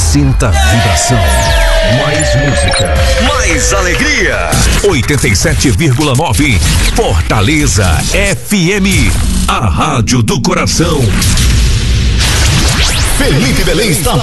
Sinta vibração. Mais música. Mais alegria. 87,9 Fortaleza FM. A rádio do coração. Felipe Belém está